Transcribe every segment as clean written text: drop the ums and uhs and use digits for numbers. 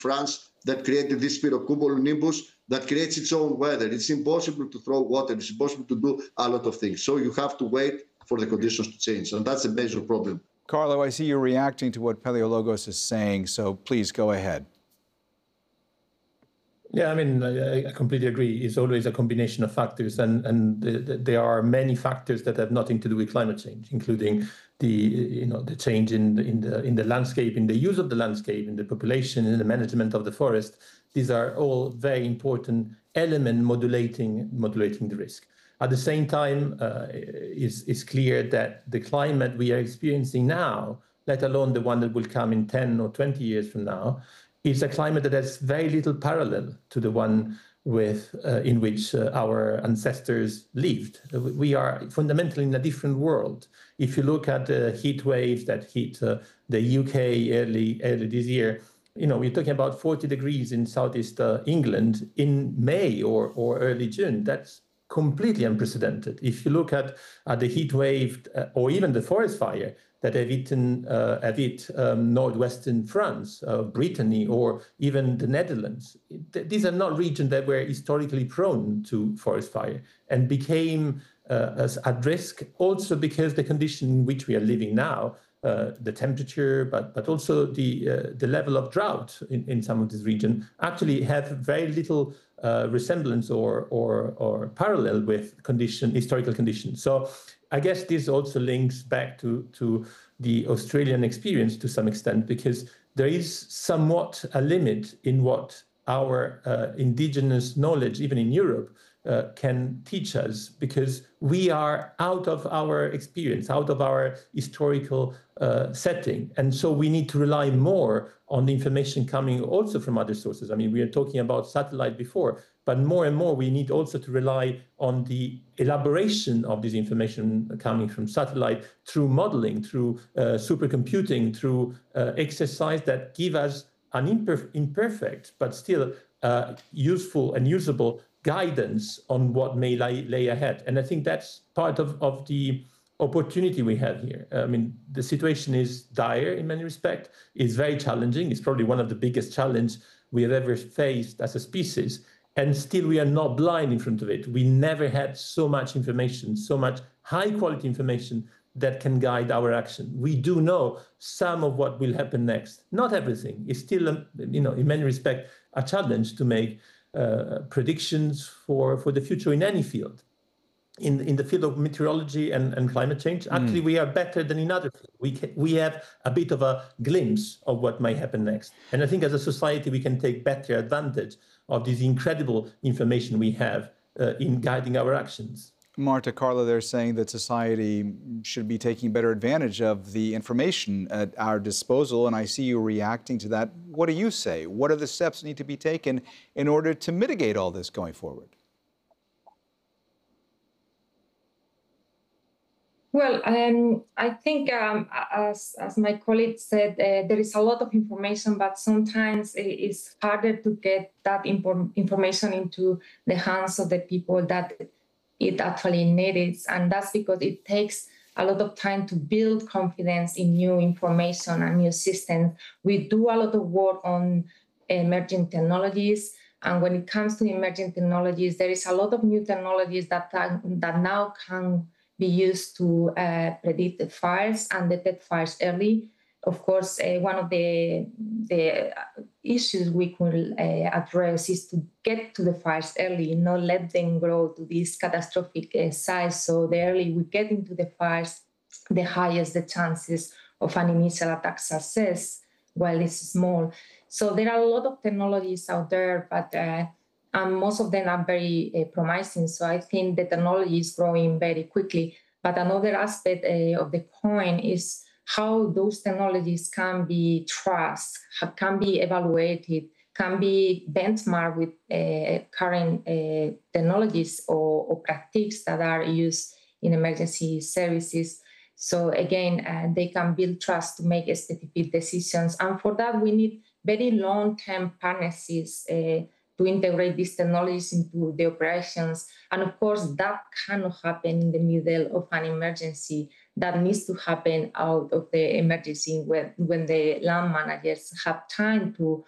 France that created this pyrocumulonimbus that creates its own weather. It's impossible to throw water. It's impossible to do a lot of things. So you have to wait for the conditions to change. And that's a major problem. Carlo, I see you're reacting to what Paleologos is saying. So please go ahead. Yeah, I mean, I completely agree. It's always a combination of factors, and there are many factors that have nothing to do with climate change, including the change in the landscape, in the use of the landscape, in the population, in the management of the forest. These are all very important elements modulating the risk. At the same time, it's clear that the climate we are experiencing now, let alone the one that will come in 10 or 20 years from now, is a climate that has very little parallel to the one in which our ancestors lived. We are fundamentally in a different world. If you look at the heat waves that hit the UK early this year, we're talking about 40 degrees in southeast England in May or early June. That's completely unprecedented. If you look at the heat wave or even the forest fire that have hit northwestern France, Brittany, or even the Netherlands. These are not regions that were historically prone to forest fire and became at risk also because the condition in which we are living now, the temperature, but also the level of drought in some of this region actually have very little resemblance or parallel with historical conditions. So I guess this also links back to the Australian experience to some extent, because there is somewhat a limit in what our indigenous knowledge, even in Europe, can teach us, because we are out of our experience, out of our historical setting. And so we need to rely more on the information coming also from other sources. I mean, we are talking about satellite before, but more and more we need also to rely on the elaboration of this information coming from satellite through modeling, through supercomputing, through exercise that give us an imperfect, but still useful and usable guidance on what may lay ahead. And I think that's part of the opportunity we have here. I mean, the situation is dire in many respects. It's very challenging. It's probably one of the biggest challenges we have ever faced as a species. And still we are not blind in front of it. We never had so much information, so much high quality information that can guide our action. We do know some of what will happen next. Not everything. It's still, in many respects, a challenge to make predictions for the future in any field. In the field of meteorology and climate change, actually we are better than in other fields. We have a bit of a glimpse of what might happen next. And I think as a society we can take better advantage of this incredible information we have in guiding our actions. Marta, Carlo, they're saying that society should be taking better advantage of the information at our disposal, and I see you reacting to that. What do you say? What are the steps that need to be taken in order to mitigate all this going forward? Well, I think, as my colleague said, there is a lot of information, but sometimes it's harder to get that information into the hands of the people that it actually needs. And that's because it takes a lot of time to build confidence in new information and new systems. We do a lot of work on emerging technologies. And when it comes to emerging technologies, there is a lot of new technologies that now can be used to predict the fires and detect fires early. Of course, one of the issues we could address is to get to the fires early, not let them grow to this catastrophic size. So the early we get into the fires, the highest the chances of an initial attack success, while it's small. So there are a lot of technologies out there, but and most of them are very promising. So I think the technology is growing very quickly. But another aspect of the coin is how those technologies can be trusted, can be evaluated, can be benchmarked with current technologies or practices that are used in emergency services. So again, they can build trust to make specific decisions. And for that, we need very long-term partnerships to integrate these technologies into the operations. And of course, that cannot happen in the middle of an emergency. That needs to happen out of the emergency when the land managers have time to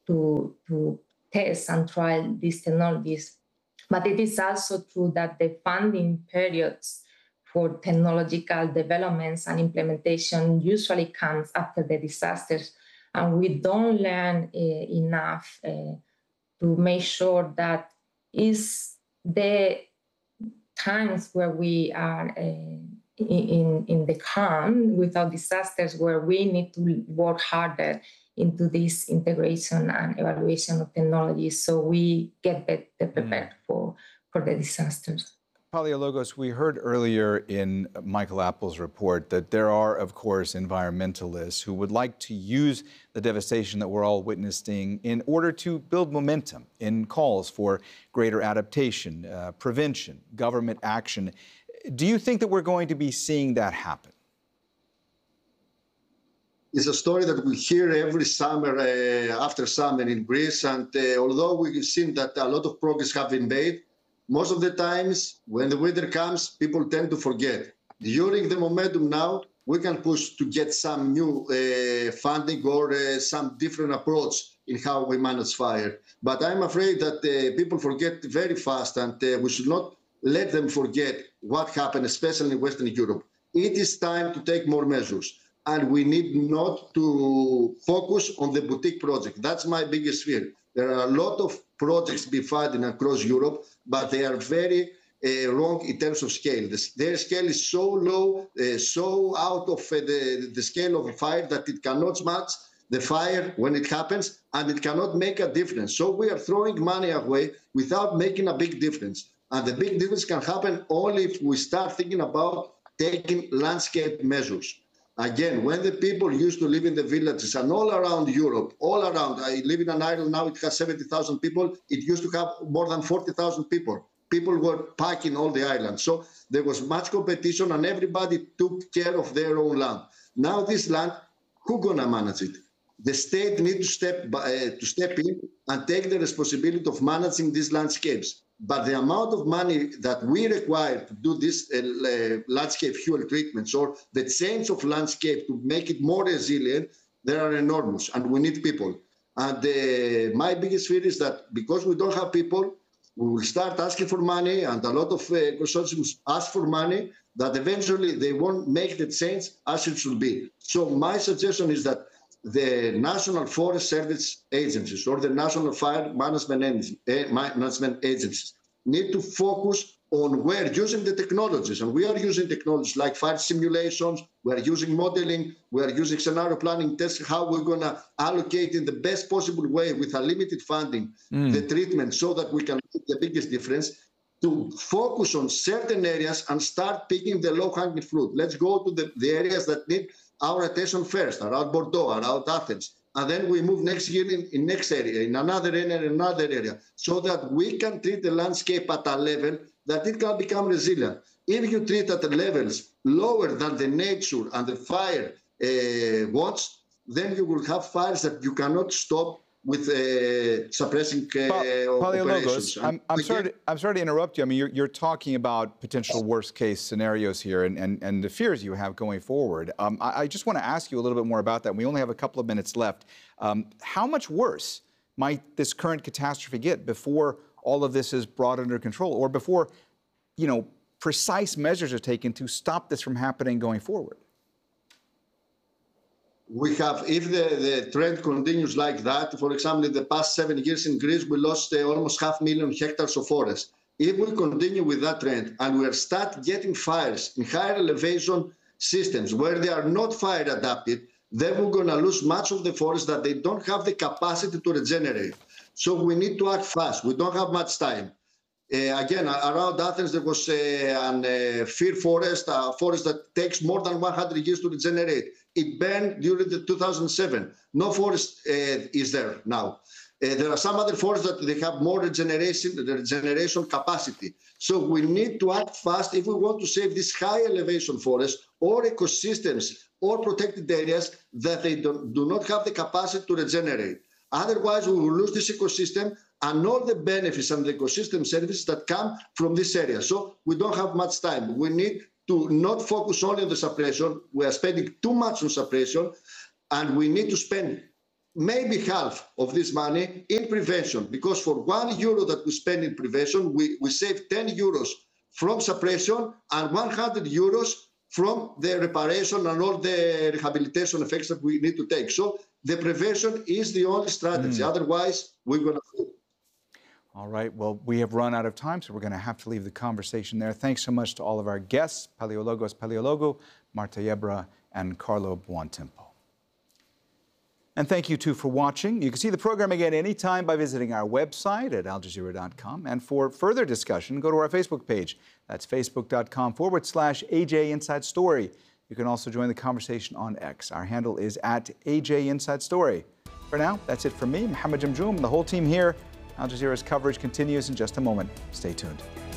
to test and trial these technologies. But it is also true that the funding periods for technological developments and implementation usually comes after the disasters, and we don't learn enough to make sure that is the times where we are in the calm without disasters, where we need to work harder into this integration and evaluation of technologies so we get better prepared for the disasters. Palaiologos, we heard earlier in Michael Appel's report that there are, of course, environmentalists who would like to use the devastation that we're all witnessing in order to build momentum in calls for greater adaptation, prevention, government action. Do you think that we're going to be seeing that happen? It's a story that we hear every summer, after summer in Greece. And although we've seen that a lot of progress have been made, most of the times when the winter comes, people tend to forget. During the momentum now, we can push to get some new funding or some different approach in how we manage fire. But I'm afraid that people forget very fast, and we should not let them forget what happened, especially in Western Europe. It is time to take more measures. And we need not to focus on the boutique project. That's my biggest fear. There are a lot of projects being funded across Europe, but they are very wrong in terms of scale. Their scale is so low, so out of the scale of a fire that it cannot match the fire when it happens, and it cannot make a difference. So we are throwing money away without making a big difference. And the big difference can happen only if we start thinking about taking landscape measures. Again, when the people used to live in the villages and all around Europe, all around, I live in an island now, it has 70,000 people. It used to have more than 40,000 people. People were packing all the islands. So there was much competition and everybody took care of their own land. Now this land, who's gonna manage it? The state needs to step in and take the responsibility of managing these landscapes. But the amount of money that we require to do this landscape fuel treatments or the change of landscape to make it more resilient, they are enormous, and we need people. And my biggest fear is that because we don't have people, we will start asking for money, and a lot of consortiums ask for money, that eventually they won't make the change as it should be. So my suggestion is that the National Forest Service agencies or the National Fire Management agencies need to focus on where using the technologies. And we are using technologies like fire simulations, we are using modeling, we are using scenario planning, tests how we're going to allocate in the best possible way with a limited funding the treatment so that we can make the biggest difference, to focus on certain areas and start picking the low-hanging fruit. Let's go to the areas that need our attention first, around Bordeaux, around Athens. And then we move next year in next area, in another area, so that we can treat the landscape at a level that it can become resilient. If you treat at the levels lower than the nature and the fire wants, then you will have fires that you cannot stop with suppressing operations. I'm sorry to interrupt you. I mean, you're talking about potential worst-case scenarios here and the fears you have going forward. I just want to ask you a little bit more about that. We only have a couple of minutes left. How much worse might this current catastrophe get before all of this is brought under control, or before, precise measures are taken to stop this from happening going forward? We have, if the trend continues like that, for example, in the past 7 years in Greece, we lost almost 500,000 hectares of forest. If we continue with that trend and we start getting fires in higher elevation systems where they are not fire adapted, then we're going to lose much of the forest that they don't have the capacity to regenerate. So we need to act fast. We don't have much time. Again, around Athens, there was a fir forest, a forest that takes more than 100 years to regenerate. It burned during the 2007. No forest is there now. There are some other forests that they have more regeneration capacity. So we need to act fast if we want to save these high elevation forests or ecosystems or protected areas that they do not have the capacity to regenerate. Otherwise, we will lose this ecosystem and all the benefits and the ecosystem services that come from this area. So we don't have much time. We need to not focus only on the suppression. We are spending too much on suppression, and we need to spend maybe half of this money in prevention, because for €1 that we spend in prevention, we save €10 from suppression and €100 from the reparation and all the rehabilitation effects that we need to take. So the prevention is the only strategy. Otherwise, we're going to fail. All right. Well, we have run out of time, so we're going to have to leave the conversation there. Thanks so much to all of our guests, Paleologos Paleologou, Marta Yebra, and Carlo Buontempo. And thank you, too, for watching. You can see the program again anytime by visiting our website at aljazeera.com. And for further discussion, go to our Facebook page. That's facebook.com/AJ Inside Story. You can also join the conversation on X. Our handle is @AJ Inside Story. For now, that's it from me, Mohammed Jamjoom, and the whole team here. Al Jazeera's coverage continues in just a moment. Stay tuned.